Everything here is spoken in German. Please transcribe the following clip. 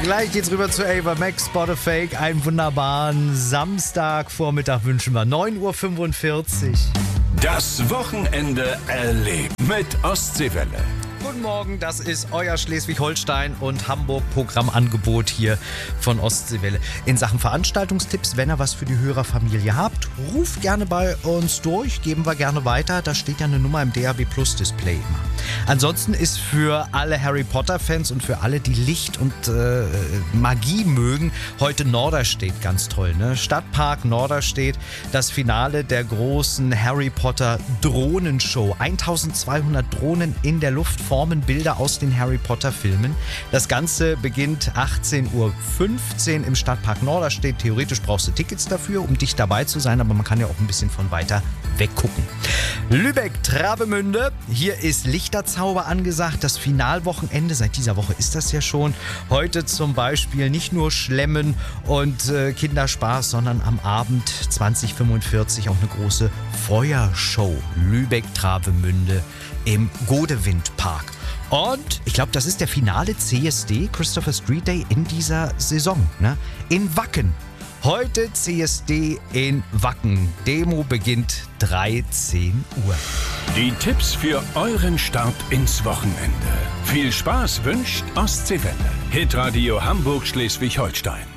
Gleich geht's rüber zu Ava Max, Spot a Fake. Einen wunderbaren Samstagvormittag wünschen wir. 9:45 Uhr. Das Wochenende erlebt mit Ostseewelle. Guten Morgen, das ist euer Schleswig-Holstein und Hamburg-Programmangebot hier von Ostseewelle. In Sachen Veranstaltungstipps, wenn ihr was für die Hörerfamilie habt, ruft gerne bei uns durch, geben wir gerne weiter. Da steht ja eine Nummer im DAB Plus Display immer. Ansonsten ist für alle Harry Potter-Fans und für alle, die Licht und Magie mögen, heute Norderstedt ganz toll. Ne? Stadtpark Norderstedt, das Finale der großen Harry Potter Drohnenshow. 1200 Drohnen in der Luft formen Bilder aus den Harry Potter Filmen. Das Ganze beginnt 18:15 Uhr im Stadtpark Norderstedt. Theoretisch brauchst du Tickets dafür, um dicht dabei zu sein, aber man kann ja auch ein bisschen von weiter weg gucken. Lübeck, Travemünde, hier ist Lichterzauber angesagt. Das Finalwochenende, seit dieser Woche ist das ja schon. Heute zum Beispiel nicht nur Schlemmen und Kinderspaß, sondern am Abend 20:45 auch eine große Feuershow. Lübeck, Travemünde im Godewindpark. Und ich glaube, das ist der finale CSD, Christopher Street Day, in dieser Saison. Ne? In Wacken. Heute CSD in Wacken. Demo beginnt 13 Uhr. Die Tipps für euren Start ins Wochenende. Viel Spaß wünscht Ostseewelle. Hitradio Hamburg Schleswig-Holstein.